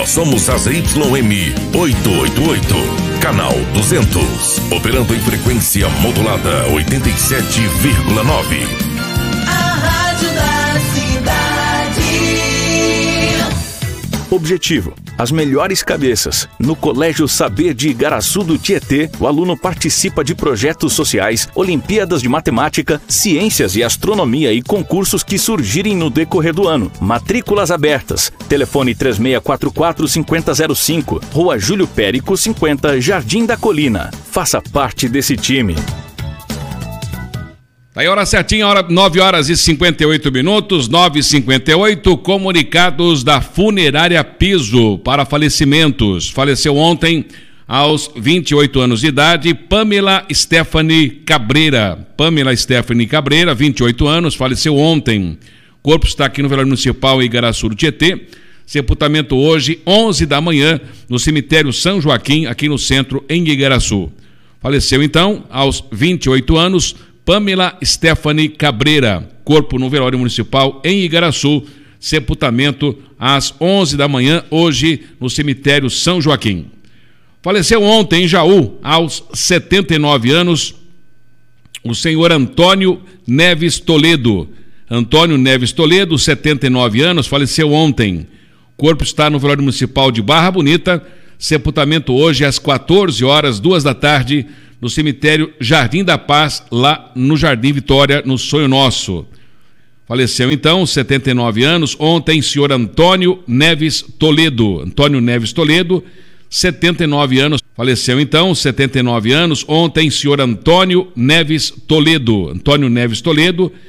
somos a ZYM 888, canal 200, operando em frequência modulada 87,9. A rádio da cidade. Objetivo: as melhores cabeças. No Colégio Saber de Igaraçu do Tietê, o aluno participa de projetos sociais, Olimpíadas de Matemática, Ciências e Astronomia e concursos que surgirem no decorrer do ano. Matrículas abertas. Telefone 3644-5005, Rua Júlio Périco 50, Jardim da Colina. Faça parte desse time. Aí, hora certinha, 9h58, 9h58, comunicados da Funerária Piso para falecimentos. Faleceu ontem, aos 28 anos de idade, Pamela Stephanie Cabreira. Pamela Stephanie Cabreira, 28 anos, faleceu ontem. O corpo está aqui no velório municipal em Igaraçu do Tietê. Sepultamento hoje, 11 da manhã, no cemitério São Joaquim, aqui no centro, em Igaraçu. Faleceu então, aos 28 anos, Pamela Stephanie Cabreira, corpo no velório municipal em Igaraçu, sepultamento às 11 da manhã, hoje no cemitério São Joaquim. Faleceu ontem em Jaú, aos 79 anos, o senhor Antônio Neves Toledo. Antônio Neves Toledo, 79 anos, faleceu ontem. Corpo está no velório municipal de Barra Bonita, sepultamento hoje às 14 horas, 2 da tarde, no cemitério Jardim da Paz, lá no Jardim Vitória, no Sonho Nosso. Faleceu então, 79 anos, ontem, senhor Antônio Neves Toledo. Antônio Neves Toledo, 79 anos. Faleceu então, 79 anos, ontem, senhor Antônio Neves Toledo. Antônio Neves Toledo,